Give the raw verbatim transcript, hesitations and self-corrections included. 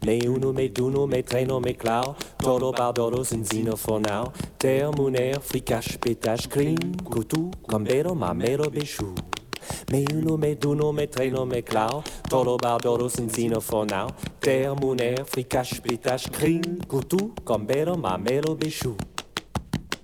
Me uno, me duno, me treno, me clau, todo bardolo, zino for now. Ter, muner, fricache, pétache, crin, coutou, gambero, mamero, béchou. Me uno, me duno, me treno, me clau, todo bardolo, zino for now. Ter, muner, fricache, pétache, crin, coutou, gambero, mamero, béchou.